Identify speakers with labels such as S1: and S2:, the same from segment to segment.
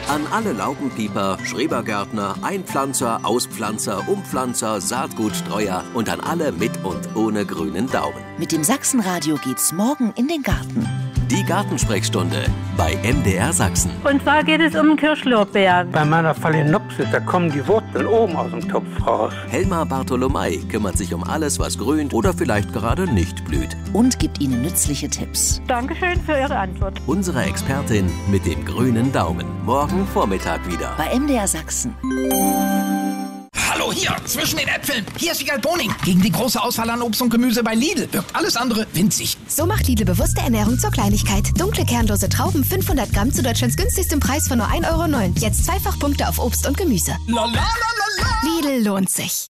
S1: An alle Laubenpieper, Schrebergärtner, Einpflanzer, Auspflanzer, Umpflanzer, Saatgutstreuer und an alle mit und ohne grünen Daumen.
S2: Mit dem Sachsenradio geht's morgen in den Garten.
S1: Die Gartensprechstunde bei MDR Sachsen.
S3: Und zwar geht es um Kirschlorbeer.
S4: Bei meiner Phalaenopsis, da kommen die Wurzeln oben aus dem Topf raus.
S1: Helma Bartolomei kümmert sich um alles, was grünt oder vielleicht gerade nicht blüht.
S2: Und gibt Ihnen nützliche Tipps.
S3: Dankeschön für Ihre Antwort.
S1: Unsere Expertin mit dem grünen Daumen. Morgen Vormittag wieder.
S2: Bei MDR Sachsen.
S5: Hallo, hier, zwischen den Äpfeln. Hier ist Wiegald Boning. Gegen die große Auswahl an Obst und Gemüse bei Lidl wirkt alles andere winzig.
S6: So macht Lidl bewusste Ernährung zur Kleinigkeit. Dunkle, kernlose Trauben, 500 Gramm zu Deutschlands günstigstem Preis von nur 1,09 €. Jetzt zweifach Punkte auf Obst und Gemüse.
S5: La la la la la.
S6: Lidl lohnt sich.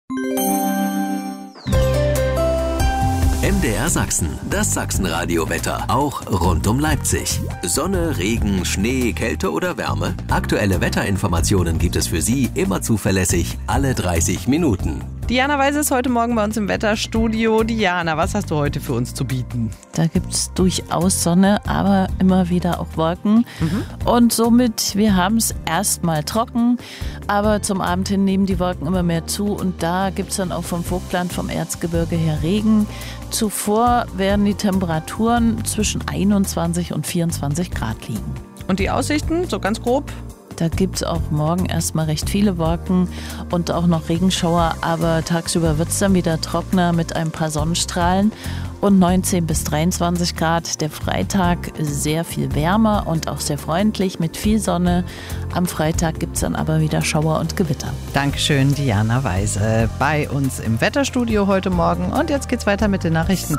S1: MDR Sachsen, das Sachsenradio-Wetter, auch rund um Leipzig. Sonne, Regen, Schnee, Kälte oder Wärme? Aktuelle Wetterinformationen gibt es für Sie immer zuverlässig, alle 30 Minuten.
S7: Diana Weise ist heute Morgen bei uns im Wetterstudio. Diana, was hast du heute für uns zu bieten?
S8: Da gibt es durchaus Sonne, aber immer wieder auch Wolken. Und somit, wir haben es erstmal trocken, aber zum Abend hin nehmen die Wolken immer mehr zu. Und da gibt es dann auch vom Vogtland, vom Erzgebirge her Regen. Zuvor werden die Temperaturen zwischen 21 und 24 Grad liegen.
S7: Und die Aussichten, so ganz grob?
S8: Da gibt es auch morgen erstmal recht viele Wolken und auch noch Regenschauer, aber tagsüber wird es dann wieder trockener mit ein paar Sonnenstrahlen und 19 bis 23 Grad. Der Freitag sehr viel wärmer und auch sehr freundlich mit viel Sonne. Am Freitag gibt es dann aber wieder Schauer und Gewitter.
S7: Dankeschön, Diana Weise, bei uns im Wetterstudio heute Morgen. Und jetzt geht's weiter mit den Nachrichten.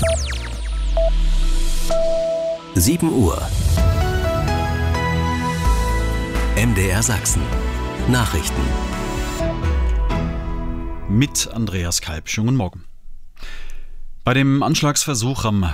S1: 7 Uhr. MDR Sachsen. Nachrichten.
S9: Mit Andreas Kalb. Schönen Morgen. Bei dem Anschlagsversuch am